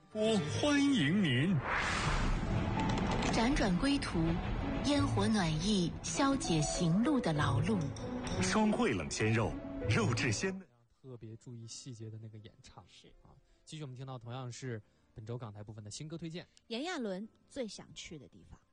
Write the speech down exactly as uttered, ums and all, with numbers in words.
我欢迎您。 辗转归途，烟火暖意消解行路的劳碌。 双汇冷鲜肉，肉质鲜嫩。 特别注意细节的那个演唱是啊。继续我们听到同样是本周港台部分的新歌推荐， 炎亚纶最想去的地方。